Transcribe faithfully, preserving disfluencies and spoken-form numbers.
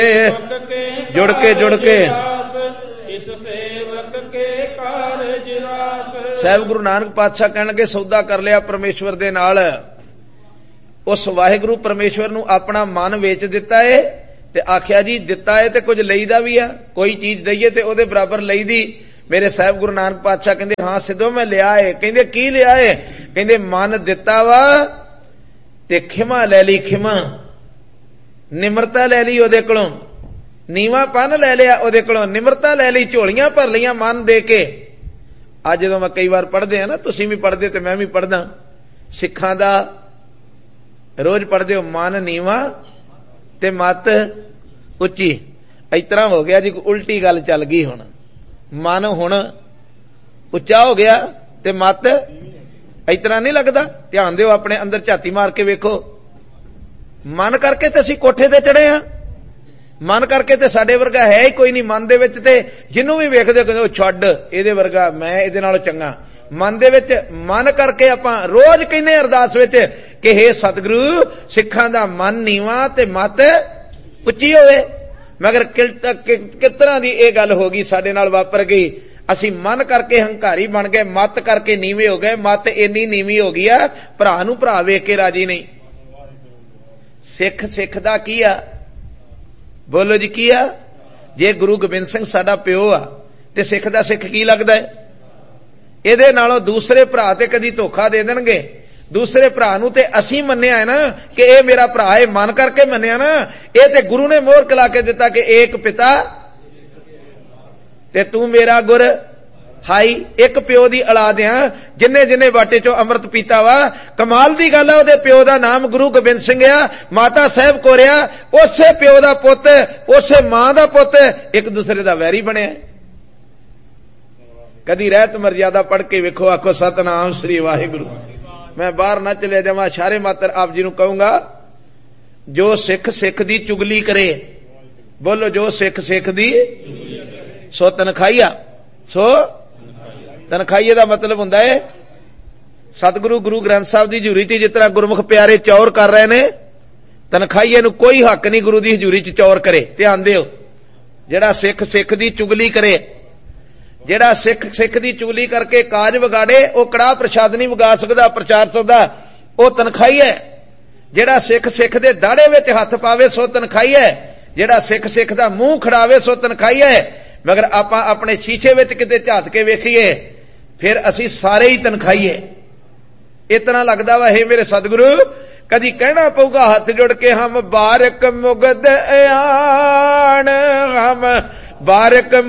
जुड़ के जुड़ के साहब गुरु नानक पातशाह कहणगे सौदा कर लिया परमेश्वर दे नाल। उस वाहिगुरु परमेश्वर नूं अपना मन वेच दिता है ते आख्या जी दिता है ते कुछ लईदा भी आ, कोई चीज दईए ते ओदे बराबर लईदी। मेरे साहब गुरु नानक पातशाह कहंदे हां सिद्धो मैं लिया है। कहंदे की लिया है? कहंदे मन दिता वा ते खिमा लै ली, खिमा निमरता लै ली ओदे कोलों, नीवापन लै लिया ओदे कोलों, निमरता लै ली, झोलियां भर लियां मन दे के। अज जदों मैं कई बार पढ़दे आ ना, तुसीं भी पढ़दे ते मैं भी पढ़दा, सिखां दा रोज पढ़दे हो मन नीवा ते मत उच्ची। इस तरह हो गया जी, उल्टी गल चल गई। हुण मन हुण उच्चा हो गया ते मत इस तरह नहीं लगदा। ध्यान दिओ, अपने अंदर झाती मार के वेखो। मन करके ते असीं कोठे ते चढ़े आ, मन करके ते साडे वर्गा है ही कोई नहीं। मन दे विच ते जिन्नू भी वेखदे कहंदे छड्ड इहदे वर्गा, मैं इहदे नालों चंगा। मन दे विच मन करके आपां रोज कहने अरदास विच कि हे सतगुरु सिखां दा मन नीवा ते मत उच्ची होवे। मगर किस तरह दी इह गल हो गई, साडे नाल वापर गई। असीं मन करके हंकारी बन गए, मत करके नीवे हो गए। मत इन्नी नीवी हो गई आ, भरा नूं भरा वेख के राजी नहीं। सिख सिख दा की आ? बोलो जी की आ? जे गुरु गोबिंद सिंह साडा प्यो आ ते सिख दा सिख की लगदा है? इहदे नालों दूसरे भरा ते कदी धोखा दे देणगे। दूसरे भरा नूं ते असीं मन्निया है ना कि ए मेरा भरा है, मन करके मन्निया ना। ए ते गुरु ने मोहर कला के दिता कि एक पिता ते तू मेरा गुर हाई। एक प्यो दी औलाद आ, जिन्ने जिन्ने बाटे चो अमृत पीता वा। कमाल दी गल है, ओदे प्यो दा नाम गुरु गोबिंद सिंह आ, माता साहब कोरिया। उसे प्यो दा पुत, उसे मां दा पुत एक दूसरे दा वैरी बने। कदी रहत मर्यादा पढ़ के वेखो, आखो सतनाम श्री वाहिगुरु। मैं बाहर ना चले जावां, शारे मात्र आप जी नूं कहूंगा, जो सिख सिख दी चुगली करे, बोलो जो सिख सिख दी सो तनखाईया, सो तनखाईए दा मतलब हुंदा है सतगुरु गुरु ग्रंथ साहब दी हजूरी च जिस तरह गुरमुख प्यारे चौर कर रहे ने, तनखाईए नूं कोई हक नहीं गुरु दी हजूरी च चौर करे। ध्यान दिओ, जेड़ा सिख सिख दी चुगली करे, जेड़ा सिख सिख दी चुगली करके काज विगाड़े, वो कड़ाह प्रसाद नहीं विगा सकदा, प्रचार सकदा, वो तनखाई है। जेड़ा सिख सिख दे दाड़े विच हथ पावे सो तनखाई है। जेड़ा सिख सिख दा मूंह खड़ावे सो तनखाई है। मगर आपां अपने शीशे विच किते झात के वेखीए, फिर असीं सारे ही तनखाईए। इतना लगदा वा हे मेरे सतगुरु, कदी कहना पऊगा हाथ जोड़ के, हम बारक मुगद आन, हम बारक